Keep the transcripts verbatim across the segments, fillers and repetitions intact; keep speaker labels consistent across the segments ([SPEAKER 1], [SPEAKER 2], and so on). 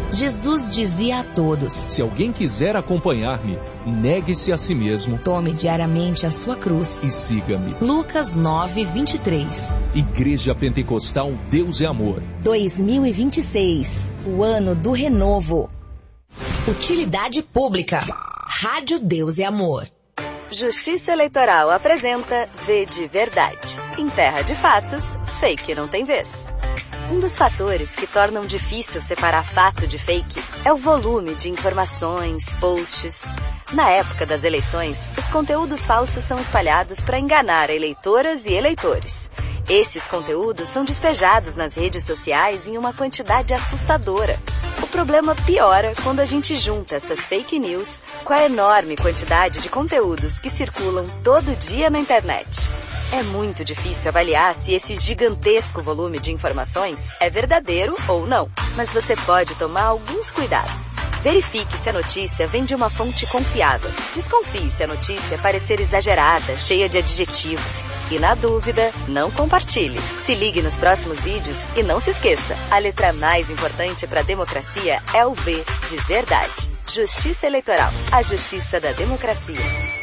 [SPEAKER 1] Jesus dizia a todos:
[SPEAKER 2] se alguém quiser acompanhar-me, negue-se a si mesmo,
[SPEAKER 1] tome diariamente a sua cruz
[SPEAKER 2] e siga-me.
[SPEAKER 1] Lucas nove, vinte e três.
[SPEAKER 2] Igreja Pentecostal Deus é Amor.
[SPEAKER 1] dois mil e vinte e seis, o ano do renovo. Utilidade pública. Rádio Deus é Amor.
[SPEAKER 3] Justiça Eleitoral apresenta V de Verdade. Em terra de fatos, fake não tem vez. Um dos fatores que tornam difícil separar fato de fake é o volume de informações, posts. Na época das eleições, os conteúdos falsos são espalhados para enganar eleitoras e eleitores. Esses conteúdos são despejados nas redes sociais em uma quantidade assustadora. O problema piora quando a gente junta essas fake news com a enorme quantidade de conteúdos que circulam todo dia na internet. É muito difícil avaliar se esse gigantesco volume de informações é verdadeiro ou não, mas você pode tomar alguns cuidados. Verifique se a notícia vem de uma fonte confiável. Desconfie se a notícia parecer exagerada, cheia de adjetivos. E na dúvida, não compartilhe. Se ligue nos próximos vídeos e não se esqueça, a letra mais importante para a democracia é o V de Verdade. Justiça Eleitoral, a justiça da democracia.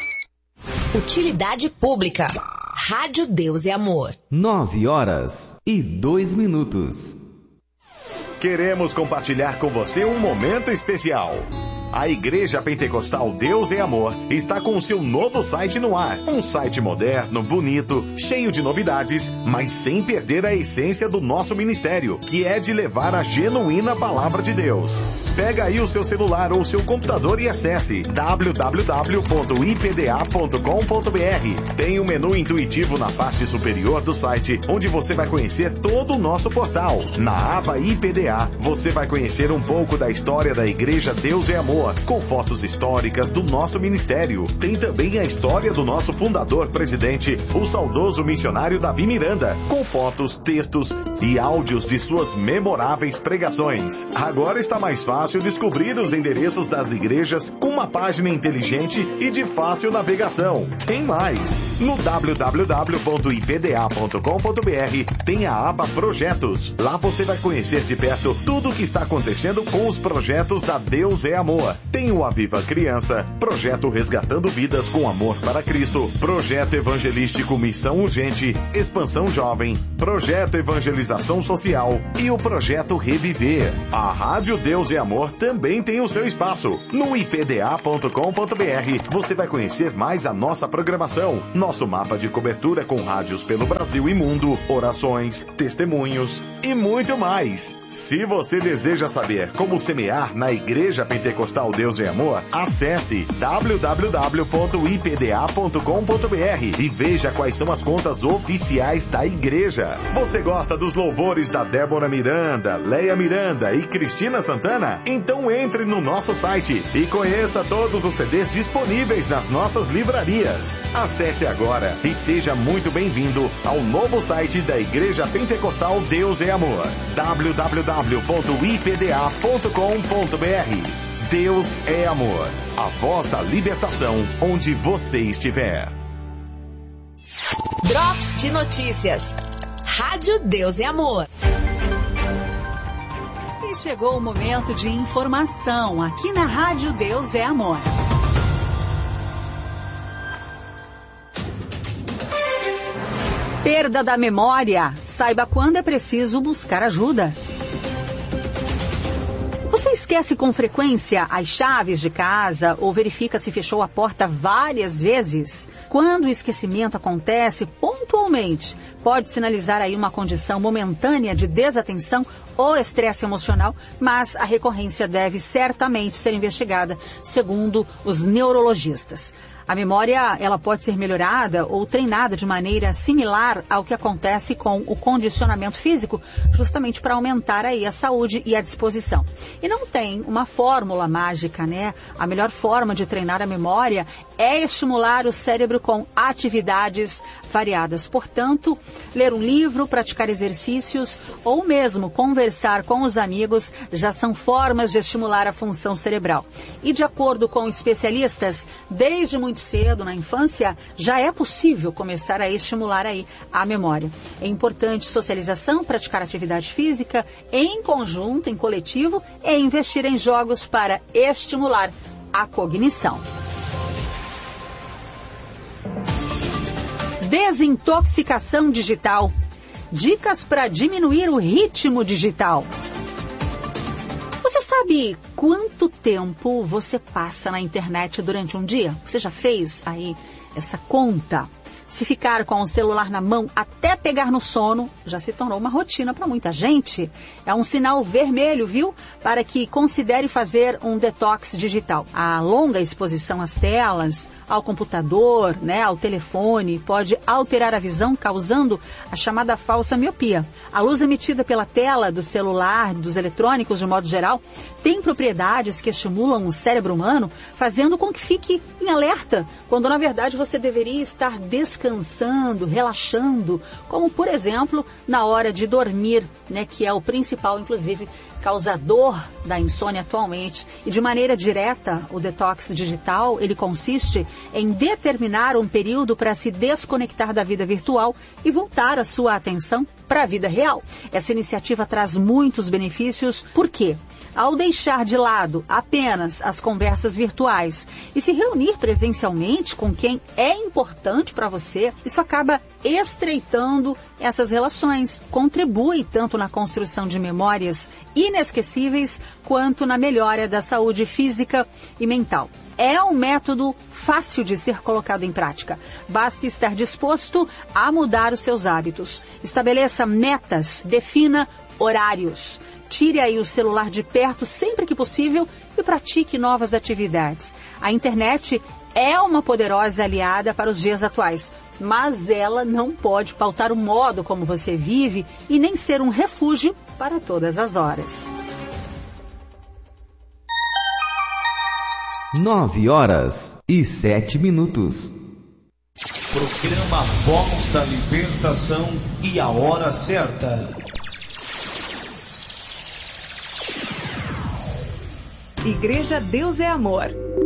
[SPEAKER 1] Utilidade pública. Rádio Deus é Amor.
[SPEAKER 4] Nove horas e dois minutos.
[SPEAKER 5] Queremos compartilhar com você um momento especial. A Igreja Pentecostal Deus é Amor está com o seu novo site no ar. Um site moderno, bonito, cheio de novidades, mas sem perder a essência do nosso ministério, que é de levar a genuína palavra de Deus. Pega aí o seu celular ou seu computador e acesse w w w ponto i p d a ponto com ponto b r. Tem um menu intuitivo na parte superior do site, onde você vai conhecer todo o nosso portal. Na aba I P D A, você vai conhecer um pouco da história da Igreja Deus é Amor, com fotos históricas do nosso ministério. Tem também a história do nosso fundador presidente, o saudoso missionário Davi Miranda, com fotos, textos e áudios de suas memoráveis pregações. Agora está mais fácil descobrir os endereços das igrejas com uma página inteligente e de fácil navegação. Tem mais! No w w w ponto i p d a ponto com ponto b r tem a aba Projetos. Lá você vai conhecer de perto tudo o que está acontecendo com os projetos da Deus é Amor. Tem o Aviva Criança, Projeto Resgatando Vidas com Amor para Cristo, Projeto Evangelístico Missão Urgente, Expansão Jovem, Projeto Evangelização Social e o Projeto Reviver. A Rádio Deus é Amor também tem o seu espaço. No i p d a ponto com ponto b r você vai conhecer mais a nossa programação, nosso mapa de cobertura com rádios pelo Brasil e mundo, orações, testemunhos e muito mais. Se você deseja saber como semear na Igreja Pentecostal Deus é Amor, acesse w w w ponto i p d a ponto com ponto b r e veja quais são as contas oficiais da igreja. Você gosta dos louvores da Débora Miranda, Leia Miranda e Cristina Santana? Então entre no nosso site e conheça todos os C Ds disponíveis nas nossas livrarias. Acesse agora e seja muito bem-vindo ao novo site da Igreja Pentecostal Deus é Amor. w w w ponto i p d a ponto com ponto b r. Deus é Amor, a voz da libertação onde você estiver.
[SPEAKER 1] Drops de notícias. Rádio Deus é Amor.
[SPEAKER 6] E chegou o momento de informação aqui na Rádio Deus é Amor. Perda da memória. Saiba quando é preciso buscar ajuda. Você esquece com frequência as chaves de casa ou verifica se fechou a porta várias vezes? Quando o esquecimento acontece pontualmente, pode sinalizar aí uma condição momentânea de desatenção ou estresse emocional, mas a recorrência deve certamente ser investigada, segundo os neurologistas. A memória, ela pode ser melhorada ou treinada de maneira similar ao que acontece com o condicionamento físico, justamente para aumentar aí a saúde e a disposição. E não tem uma fórmula mágica, né? A melhor forma de treinar a memória é estimular o cérebro com atividades variadas. Portanto, ler um livro, praticar exercícios ou mesmo conversar com os amigos já são formas de estimular a função cerebral. E de acordo com especialistas, desde muito muito cedo, na infância, já é possível começar a estimular aí a memória. É importante socialização, praticar atividade física em conjunto, em coletivo, e investir em jogos para estimular a cognição. Desintoxicação digital. Dicas para diminuir o ritmo digital. Você sabe quanto tempo você passa na internet durante um dia? Você já fez aí essa conta? Se ficar com o celular na mão até pegar no sono, já se tornou uma rotina para muita gente. É um sinal vermelho, viu? Para que considere fazer um detox digital. A longa exposição às telas, ao computador, né, ao telefone, pode alterar a visão, causando a chamada falsa miopia. A luz emitida pela tela do celular, dos eletrônicos de modo geral, tem propriedades que estimulam o cérebro humano, fazendo com que fique em alerta, quando na verdade você deveria estar descansando, relaxando, como por exemplo na hora de dormir, né, que é o principal, inclusive, causador da insônia atualmente. E de maneira direta, o detox digital, ele consiste em determinar um período para se desconectar da vida virtual e voltar a sua atenção para a vida real. Essa iniciativa traz muitos benefícios, porque ao deixar de lado apenas as conversas virtuais e se reunir presencialmente com quem é importante para você, isso acaba estreitando essas relações, contribui tanto na construção de memórias inesquecíveis quanto na melhora da saúde física e mental. É um método fácil de ser colocado em prática. Basta estar disposto a mudar os seus hábitos. Estabeleça metas, defina horários. Tire aí o celular de perto sempre que possível e pratique novas atividades. A internet é uma poderosa aliada para os dias atuais, mas ela não pode pautar o modo como você vive e nem ser um refúgio para todas as horas.
[SPEAKER 4] Nove horas e sete minutos.
[SPEAKER 7] Programa Voz da Libertação e a hora certa.
[SPEAKER 8] Igreja Deus é Amor.